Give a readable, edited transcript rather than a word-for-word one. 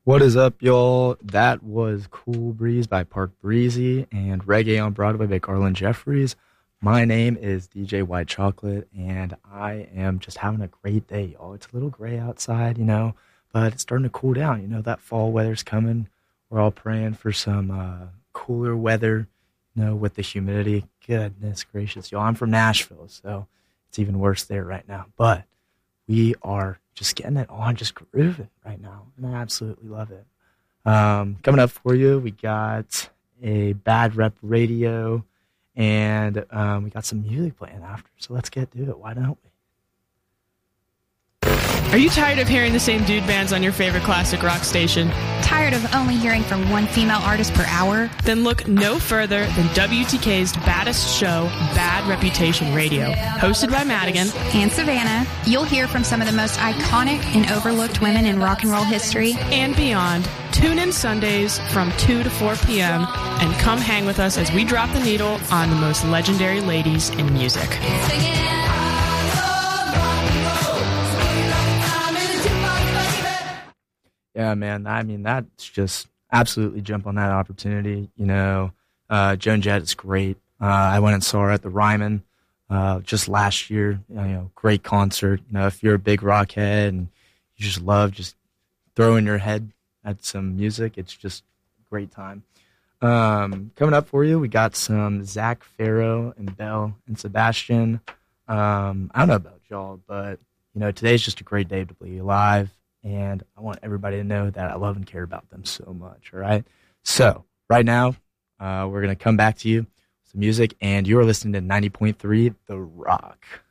What is up, y'all? That was Cool Breeze by Park Breezy and Reggae on Broadway by Garland Jeffries. My name is DJ White Chocolate, and I am just having a great day, y'all. It's a little gray outside, but it's starting to cool down. That fall weather's coming. We're all praying for some cooler weather, with the humidity. Goodness gracious, y'all. I'm from Nashville, so it's even worse there right now. But we are just getting it on, just grooving right now, and I absolutely love it. Coming up for you, we got a Bad Rep Radio, and we got some music playing after, so let's get to it. Why don't we? Are you tired of hearing the same dude bands on your favorite classic rock station? Tired of only hearing from one female artist per hour? Then look no further than WTK's baddest show, Bad Reputation Radio. Hosted by Madigan and Savannah, you'll hear from some of the most iconic and overlooked women in rock and roll history and beyond. Tune in Sundays from 2 to 4 p.m. and come hang with us as we drop the needle on the most legendary ladies in music. Yeah, man. I mean, that's just absolutely jump on that opportunity. Joan Jett is great. I went and saw her at the Ryman just last year. Great concert. If you're a big rock head and you just love just throwing your head at some music, it's just a great time. Coming up for you, we got some Zach Farrow and Belle and Sebastian. I don't know about y'all, but today's just a great day to be alive. And I want everybody to know that I love and care about them so much, all right? So, right now, we're going to come back to you with some music, and you are listening to 90.3 The Rock.